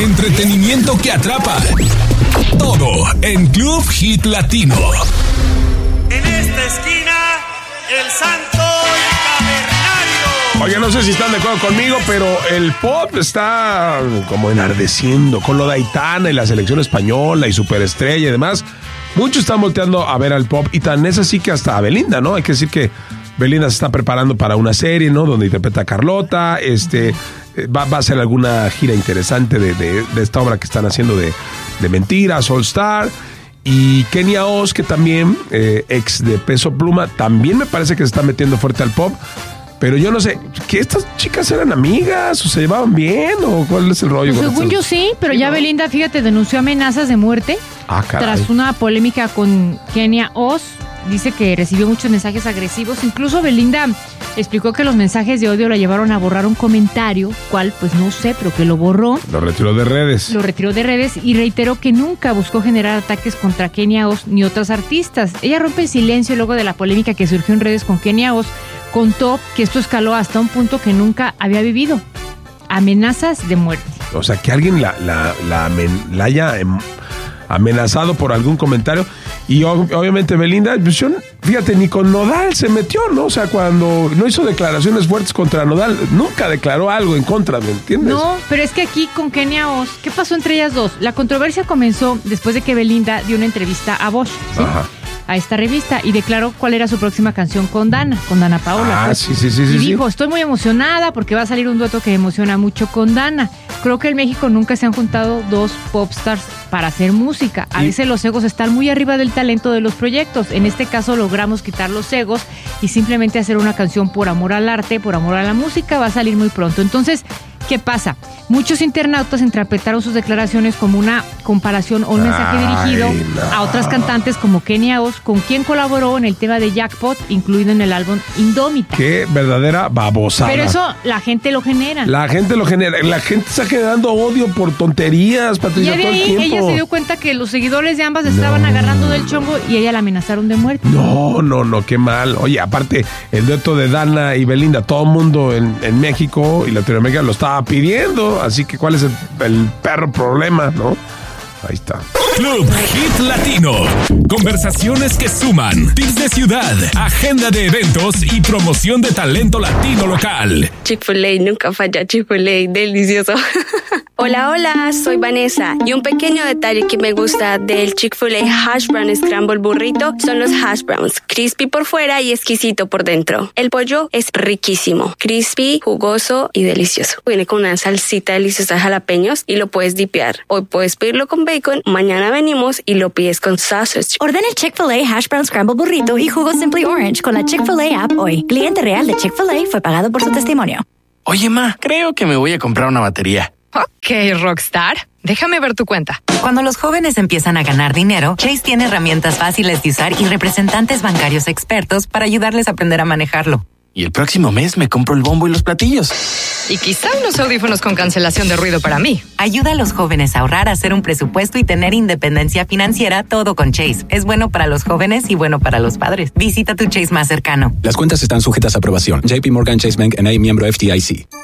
Entretenimiento que atrapa. Todo en Club Hit Latino. En esta esquina, el Santo Cavernario. Oye, no sé si están de acuerdo conmigo, pero el pop está como enardeciendo con lo de Aitana y la selección española y Superestrella y demás. Muchos están volteando a ver al pop y tan es así que hasta a Belinda, ¿no? Hay que decir que Belinda se está preparando para una serie, ¿no? Donde interpreta a Carlota, va a hacer alguna gira interesante de esta obra que están haciendo de Mentiras, All Star. Y Kenia Oz, que también, ex de Peso Pluma, también me parece que se está metiendo fuerte al pop. Pero yo no sé, ¿que estas chicas eran amigas o se llevaban bien o cuál es el rollo? Pues según yo sí, pero ya Belinda, fíjate, denunció amenazas de muerte tras una polémica con Kenia Oz. Dice que recibió muchos mensajes agresivos. Incluso Belinda explicó que los mensajes de odio la llevaron a borrar un comentario, cual pues no sé, pero que lo borró. Lo retiró de redes. Y reiteró que nunca buscó generar ataques contra Kenia Oz ni otras artistas. Ella rompe el silencio luego de la polémica que surgió en redes con Kenia Oz. Contó que esto escaló hasta un punto que nunca había vivido. Amenazas de muerte. O sea, que alguien la haya amenazado por algún comentario. Y obviamente Belinda, pues fíjate, ni con Nodal se metió, ¿no? O sea, cuando no hizo declaraciones fuertes contra Nodal, nunca declaró algo en contra, ¿me entiendes? No, pero es que aquí con Kenia Oz, ¿qué pasó entre ellas dos? La controversia comenzó después de que Belinda dio una entrevista a Bosch, ¿sí? Ajá. A esta revista, y declaró cuál era su próxima canción con Dana Paola. Pues. Sí. Y dijo, estoy muy emocionada porque va a salir un dueto que me emociona mucho con Dana. Creo que en México nunca se han juntado dos popstars para hacer música. A veces los egos están muy arriba del talento de los proyectos. En este caso logramos quitar los egos y simplemente hacer una canción por amor al arte, por amor a la música. Va a salir muy pronto. Entonces, ¿qué pasa? Muchos internautas interpretaron sus declaraciones como una comparación o un mensaje dirigido a otras cantantes como Kenia Oz, con quien colaboró en el tema de Jackpot, incluido en el álbum Indómita. Qué verdadera babosada. Pero eso la gente lo genera. La gente está generando odio por tonterías, Patricia, todo el tiempo. Ella se dio cuenta que los seguidores de ambas estaban agarrando del chongo y ella la amenazaron de muerte. No, qué mal. Oye, aparte, el dueto de Dana y Belinda, todo el mundo en México y Latinoamérica lo estaba pidiendo. Así que, ¿cuál es el perro problema, no? Ahí está. Club Hit Latino. Conversaciones que suman. Tips de ciudad. Agenda de eventos y promoción de talento latino local. Chick-fil-A, nunca falla. Chick-fil-A, delicioso. Hola, soy Vanessa. Y un pequeño detalle que me gusta del Chick-fil-A Hash Brown Scramble Burrito son los hash browns. Crispy por fuera y exquisito por dentro. El pollo es riquísimo. Crispy, jugoso y delicioso. Viene con una salsita deliciosa de jalapeños y lo puedes dipear. Hoy puedes pedirlo con bacon, mañana venimos y lo pides con sausage. Ordena el Chick-fil-A Hash Brown Scramble Burrito y jugo Simply Orange con la Chick-fil-A app hoy. Cliente real de Chick-fil-A fue pagado por su testimonio. Oye, ma, creo que me voy a comprar una batería. Ok, Rockstar. Déjame ver tu cuenta. Cuando los jóvenes empiezan a ganar dinero, Chase tiene herramientas fáciles de usar y representantes bancarios expertos para ayudarles a aprender a manejarlo. Y el próximo mes me compro el bombo y los platillos. Y quizá unos audífonos con cancelación de ruido para mí. Ayuda a los jóvenes a ahorrar, hacer un presupuesto y tener independencia financiera, todo con Chase. Es bueno para los jóvenes y bueno para los padres. Visita tu Chase más cercano. Las cuentas están sujetas a aprobación. JP Morgan Chase Bank N.A., miembro FDIC.